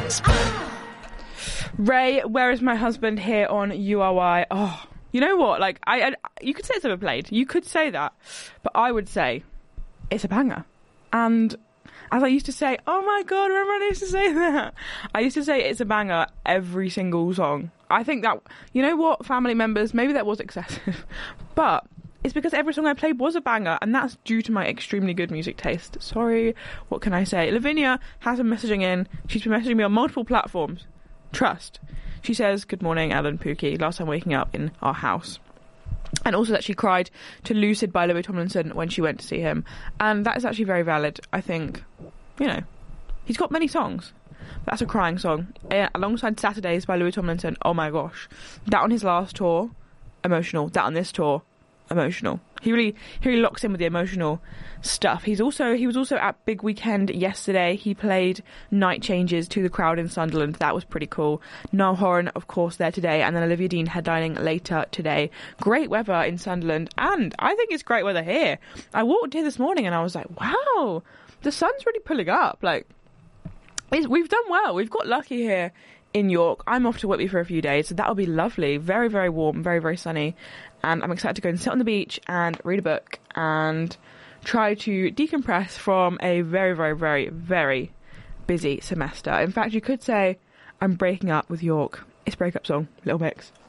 Ray, Where Is My Husband here on URY. Oh, you know what? Like, you could say it's overplayed. You could say that. But I would say it's a banger. And as I used to say, oh my God, remember I used to say that? I used to say it's a banger every single song. I think that, you know what, family members, maybe that was excessive. But it's because every song I played was a banger, and that's due to my extremely good music taste. Sorry, what can I say? Lavinia has been messaging in. She's been messaging me on multiple platforms. Trust. She says, good morning, Alan Pookie. Last time waking up in our house. And also that she cried to Lucid by Louis Tomlinson when she went to see him. And that is actually very valid. I think, you know, he's got many songs. But that's a crying song. Alongside Saturdays by Louis Tomlinson. Oh my gosh. That on his last tour, emotional. That on this tour, emotional. He really locks in with the emotional stuff. He was also at Big Weekend yesterday. He played Night Changes to the crowd in Sunderland. That was pretty cool. Niall Horan, of course, there today, and then Olivia Dean headlining later today. Great weather in Sunderland, and I think it's great weather here. I walked here this morning and I was like, wow, the sun's really pulling up. Like, we've done well. We've got lucky here in York. I'm off to Whitby for a few days, so that'll be lovely. Very, very warm, very, very sunny. And I'm excited to go and sit on the beach and read a book and try to decompress from a very, very, very, very busy semester. In fact, you could say I'm breaking up with York. It's a breakup song, Little Mix.